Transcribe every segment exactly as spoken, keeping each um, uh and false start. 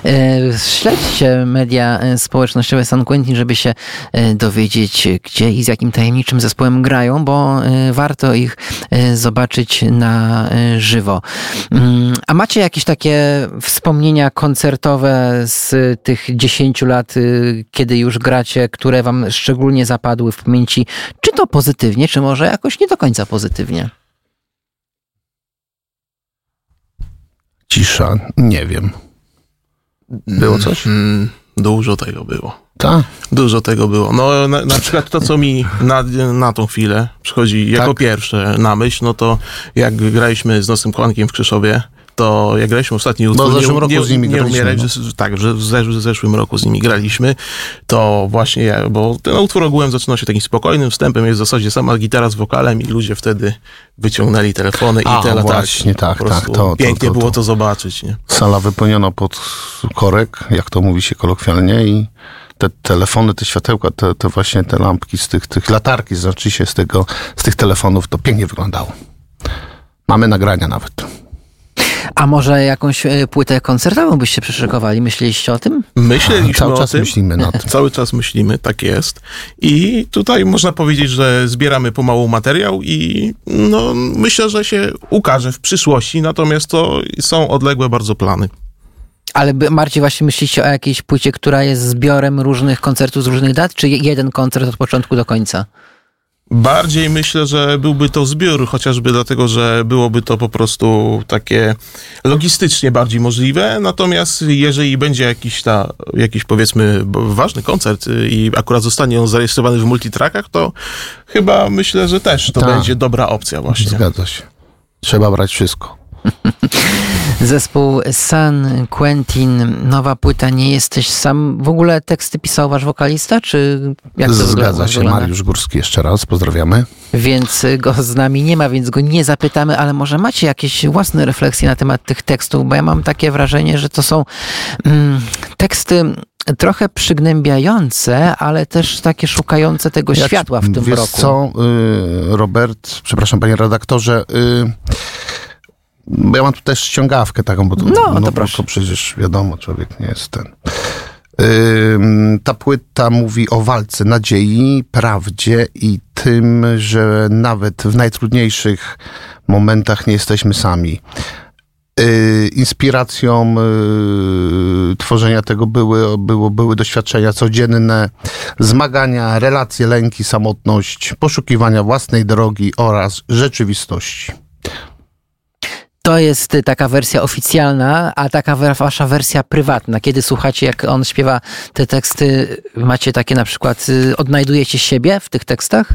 Śledźcie media społecznościowe San Quentin, żeby się dowiedzieć, gdzie i z jakim tajemniczym zespołem grają, bo warto ich zobaczyć na żywo. A macie jakieś takie wspomnienia koncertowe z tych dziesięciu lat, kiedy już gracie, które wam szczególnie zapadły w pamięci? Czy to pozytywnie, czy może jakoś nie do końca pozytywnie? Cisza, nie wiem. Było coś? Mm, dużo tego było. Tak? Dużo tego było. No na, na przykład to, co mi na, na tą chwilę przychodzi jako Tak? pierwsze na myśl, no to jak graliśmy z Nosym Kłankiem w Krzeszowie, to jak graliśmy ostatni utwór, w zeszłym roku nie, z nimi nie graliśmy, umierać, no. że, tak, że w, zesz, w zeszłym roku z nimi graliśmy, to właśnie ja, bo ten utwór ogółem zaczynał się takim spokojnym wstępem, jest w zasadzie sama gitara z wokalem i ludzie wtedy wyciągnęli telefony i A, te właśnie, tak, po prostu tak, to- to- pięknie to- było to. to zobaczyć, nie? Sala wypełniona pod korek, jak to mówi się kolokwialnie, i te telefony, te światełka, te, te właśnie te lampki z tych, tych latarki, znaczy się z tego, z tych telefonów, to pięknie wyglądało. Mamy nagrania nawet. A może jakąś płytę koncertową byście przyszykowali? Myśleliście o tym? Myśleliśmy Cały o czas tym. myślimy nad tym. Cały czas myślimy, tak jest. I tutaj można powiedzieć, że zbieramy pomału materiał i no, myślę, że się ukaże w przyszłości, natomiast to są odległe bardzo plany. Ale bardziej właśnie myślicie o jakiejś płycie, która jest zbiorem różnych koncertów z różnych dat, czy jeden koncert od początku do końca? Bardziej myślę, że byłby to zbiór, chociażby dlatego, że byłoby to po prostu takie logistycznie bardziej możliwe, natomiast jeżeli będzie jakiś, ta, jakiś powiedzmy ważny koncert i akurat zostanie on zarejestrowany w multitrackach, to chyba myślę, że też to Tak. będzie dobra opcja właśnie. Zgadza się. Trzeba brać wszystko. Zespół San Quentin, nowa płyta, Nie jesteś sam. W ogóle teksty pisał wasz wokalista, czy jak to wygląda? Zgadza się. Mariusz Górski jeszcze raz, pozdrawiamy. Więc go z nami nie ma, więc go nie zapytamy, ale może macie jakieś własne refleksje na temat tych tekstów, bo ja mam takie wrażenie, że to są mm, teksty trochę przygnębiające, ale też takie szukające tego Ja światła w tym wiesz roku. co, y, Robert, przepraszam panie redaktorze, y, bo ja mam tu też ściągawkę taką, bo to, No, to bo proszę. to przecież wiadomo, człowiek nie jest ten. Y, ta płyta mówi o walce, nadziei, prawdzie i tym, że nawet w najtrudniejszych momentach nie jesteśmy sami. Y, inspiracją y, tworzenia tego były, było, były doświadczenia codzienne, zmagania, relacje, lęki, samotność, poszukiwania własnej drogi oraz rzeczywistości. To jest taka wersja oficjalna, a taka wasza wersja prywatna. Kiedy słuchacie, jak on śpiewa te teksty, macie takie na przykład, y, odnajdujecie siebie w tych tekstach?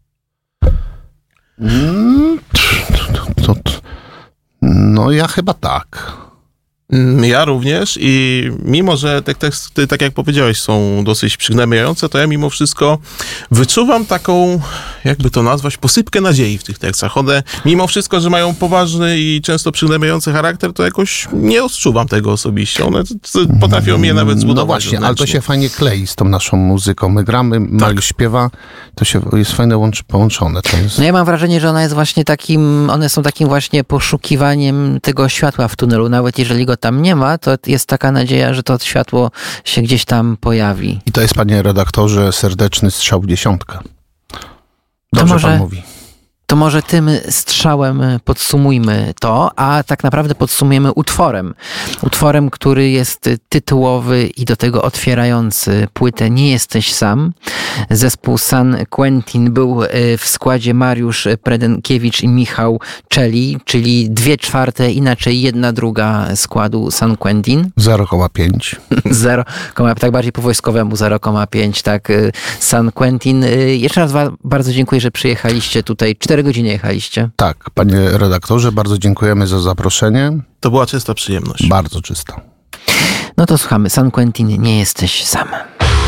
Mm, to, to, to, no ja chyba tak. Ja również i mimo, że te teksty, tak jak powiedziałeś, są dosyć przygnębiające, to ja mimo wszystko wyczuwam taką, jakby to nazwać, posypkę nadziei w tych tekstach. One, mimo wszystko, że mają poważny i często przygnębiający charakter, to jakoś nie odczuwam tego osobiście. One potrafią mnie nawet zbudować. No właśnie, ale to wewnętrznie. się fajnie klei z tą naszą muzyką. My gramy, Mariusz śpiewa, to się jest fajnie łączy, połączone. To jest... No ja mam wrażenie, że ona jest właśnie takim, one są takim właśnie poszukiwaniem tego światła w tunelu. Nawet jeżeli go tam nie ma, to jest taka nadzieja, że to światło się gdzieś tam pojawi. I to jest, panie redaktorze, serdeczny strzał w dziesiątkę. Dobrze może- pan mówi. To może tym strzałem podsumujmy to, a tak naprawdę podsumujemy utworem. Utworem, który jest tytułowy i do tego otwierający płytę Nie jesteś sam. Zespół San Quentin był w składzie Mariusz Predenkiewicz i Michał Czeli, czyli dwie czwarte, inaczej jedna druga składu San Quentin. zero przecinek pięć. zero, tak bardziej po wojskowemu zero przecinek pięć, tak, San Quentin. Jeszcze raz wa- bardzo dziękuję, że przyjechaliście tutaj. Cztery godziny jechaliście. Tak, panie redaktorze, bardzo dziękujemy za zaproszenie. To była czysta przyjemność. Bardzo czysto. No to słuchamy. San Quentin, Nie jesteś sam.